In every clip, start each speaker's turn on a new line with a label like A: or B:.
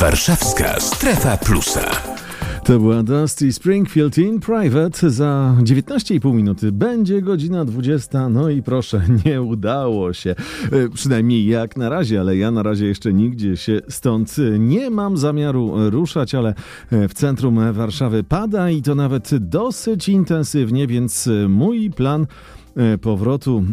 A: Warszawska Strefa Plusa.
B: To była Dusty Springfield in Private. Za 19,5 minuty będzie godzina 20. No i proszę, nie udało się. Przynajmniej jak na razie, ale ja na razie jeszcze nigdzie się stąd nie mam zamiaru ruszać, ale w centrum Warszawy pada i to nawet dosyć intensywnie, więc mój plan powrotu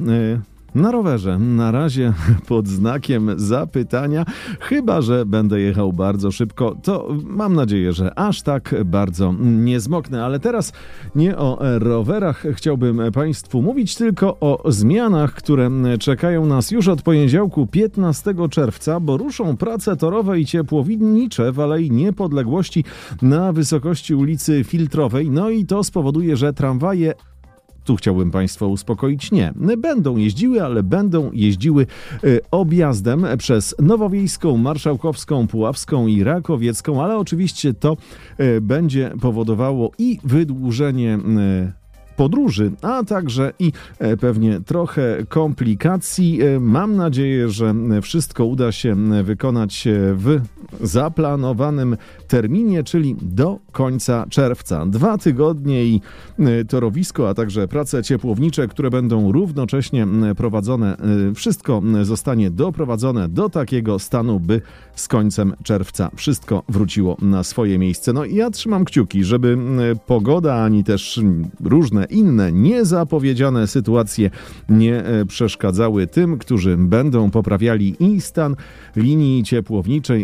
B: na rowerze na razie pod znakiem zapytania, chyba że będę jechał bardzo szybko, to mam nadzieję, że aż tak bardzo nie zmoknę, ale teraz nie o rowerach chciałbym Państwu mówić, tylko o zmianach, które czekają nas już od poniedziałku 15 czerwca, bo ruszą prace torowe i ciepłownicze w Alei Niepodległości na wysokości ulicy Filtrowej, no i to spowoduje, że tramwaje, tu chciałbym Państwa uspokoić, nie będą jeździły, ale będą jeździły objazdem przez Nowowiejską, Marszałkowską, Puławską i Rakowiecką, ale oczywiście to będzie powodowało i wydłużenie podróży, a także i pewnie trochę komplikacji. Mam nadzieję, że wszystko uda się wykonać w zaplanowanym terminie, czyli do końca czerwca. 2 tygodnie i torowisko, a także prace ciepłownicze, które będą równocześnie prowadzone. Wszystko zostanie doprowadzone do takiego stanu, by z końcem czerwca wszystko wróciło na swoje miejsce. No i ja trzymam kciuki, żeby pogoda, ani też różne inne niezapowiedziane sytuacje nie przeszkadzały tym, którzy będą poprawiali i stan linii ciepłowniczej,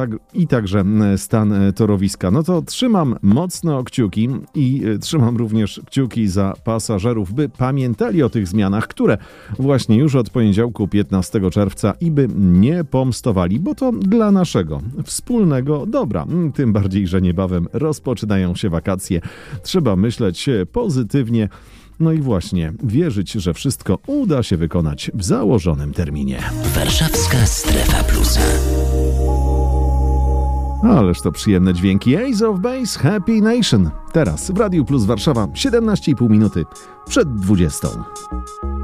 B: i także stan torowiska. No to trzymam mocno kciuki i trzymam również kciuki za pasażerów, by pamiętali o tych zmianach, które właśnie już od poniedziałku 15 czerwca i by nie pomstowali, bo to dla naszego wspólnego dobra. Tym bardziej, że niebawem rozpoczynają się wakacje. Trzeba myśleć pozytywnie. No i właśnie wierzyć, że wszystko uda się wykonać w założonym terminie.
A: Warszawska Strefa Plusa.
B: Ależ to przyjemne dźwięki. Ace of Base, Happy Nation. Teraz w Radiu Plus Warszawa 17,5 minuty przed 20.